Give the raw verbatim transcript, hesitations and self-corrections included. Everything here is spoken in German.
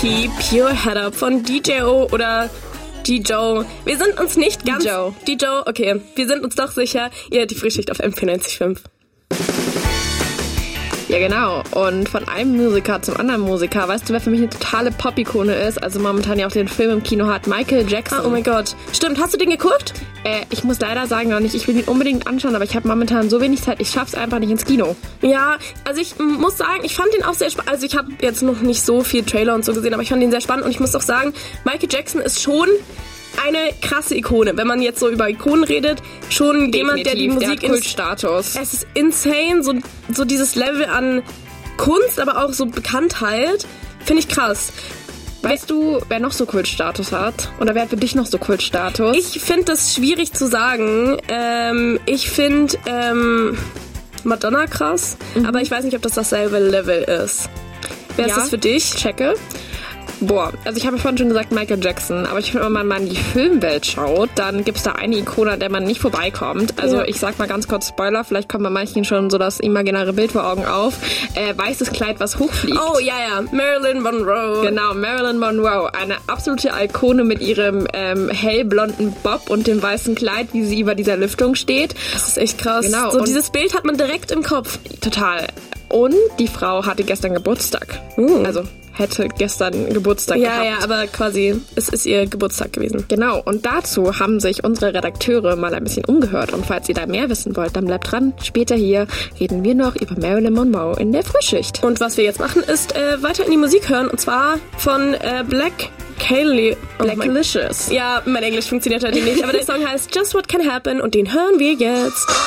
Keep Your Head Up von D J O oder D J. Wir sind uns nicht ganz... D J. D J, okay. Wir sind uns doch sicher, ihr hört die Frühschicht auf M vier neunzig Komma fünf. Ja, genau. Und von einem Musiker zum anderen Musiker. Weißt du, wer für mich eine totale Pop-Ikone ist? Also momentan ja auch den Film im Kino hat. Michael Jackson. Ah, oh mein Gott. Stimmt, hast du den geguckt? Äh, ich muss leider sagen, noch nicht. Ich will ihn unbedingt anschauen, aber ich habe momentan so wenig Zeit. Ich schaff's einfach nicht ins Kino. Ja, also ich muss sagen, ich fand den auch sehr spannend. Also ich habe jetzt noch nicht so viel Trailer und so gesehen, aber ich fand den sehr spannend. Und ich muss auch sagen, Michael Jackson ist schon eine krasse Ikone. Wenn man jetzt so über Ikonen redet, schon Definitiv, jemand, der die Musik... Der hat Kultstatus. Es ist insane, so, so dieses Level an Kunst, aber auch so Bekanntheit, finde ich krass. Weißt du, wer noch so Kultstatus hat? Oder wer hat für dich noch so Kultstatus? Ich finde das schwierig zu sagen. Ähm, ich finde ähm, Madonna krass, mhm. aber ich weiß nicht, ob das dasselbe Level ist. Wer ja, ist das für dich? Checke. Boah, also ich habe ja vorhin schon gesagt Michael Jackson, aber ich finde, wenn man mal in die Filmwelt schaut, dann gibt es da eine Ikone, an der man nicht vorbeikommt. Also ja. Ich sag mal ganz kurz Spoiler, vielleicht kommt bei manchen schon so das imaginäre Bild vor Augen auf. Äh, weißes Kleid, was hochfliegt. Oh, ja, ja, Marilyn Monroe. Genau, Marilyn Monroe, eine absolute Ikone mit ihrem ähm, hellblonden Bob und dem weißen Kleid, wie sie über dieser Lüftung steht. Das ist echt krass. Genau. So dieses Bild hat man direkt im Kopf. Total. Und die Frau hatte gestern Geburtstag. Uh. Also hätte gestern Geburtstag ja, gehabt. Ja, ja, aber quasi, es ist ihr Geburtstag gewesen. Genau, und dazu haben sich unsere Redakteure mal ein bisschen umgehört. Und falls ihr da mehr wissen wollt, dann bleibt dran. Später hier reden wir noch über Marilyn Monroe in der Frühschicht. Und was wir jetzt machen, ist äh, weiter in die Musik hören. Und zwar von äh, Black Kaylee. Oh Blacklicious. Ja, mein Englisch funktioniert heute nicht, aber der Song heißt Just What Can Happen und den hören wir jetzt.